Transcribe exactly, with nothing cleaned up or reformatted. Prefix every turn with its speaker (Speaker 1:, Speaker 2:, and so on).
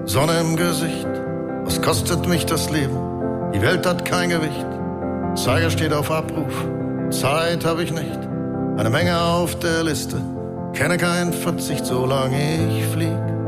Speaker 1: Sonne im Gesicht, was kostet mich das Leben? Die Welt hat kein Gewicht, Zeiger steht auf Abruf, Zeit hab ich nicht, eine Menge auf der Liste, kenne keinen Verzicht, solange ich flieg.